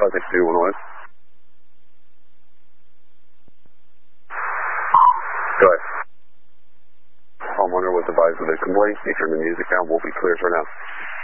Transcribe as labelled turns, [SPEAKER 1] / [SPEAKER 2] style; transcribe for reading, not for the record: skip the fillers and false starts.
[SPEAKER 1] 562 Illinois. Go ahead. Homeowner was advised of the complaint. They turned the music down. We'll be clear for now.